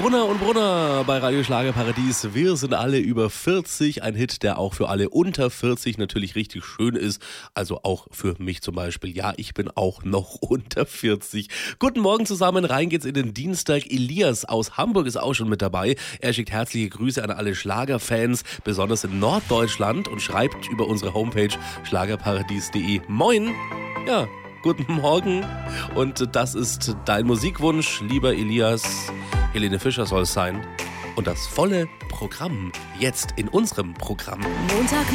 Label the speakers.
Speaker 1: Brunner und Brunner bei Radio Schlagerparadies. Wir sind alle über 40. Ein Hit, der auch für alle unter 40 natürlich richtig schön ist. Also auch für mich zum Beispiel. Ja, ich bin auch noch unter 40. Guten Morgen zusammen. Rein geht's in den Dienstag. Elias aus Hamburg ist auch schon mit dabei. Er schickt herzliche Grüße an alle Schlagerfans, besonders in Norddeutschland, und schreibt über unsere Homepage schlagerparadies.de. Moin! Ja, guten Morgen. Und das ist dein Musikwunsch, lieber Elias. Helene Fischer soll es sein. Und das volle Programm jetzt in unserem Programm.
Speaker 2: Montag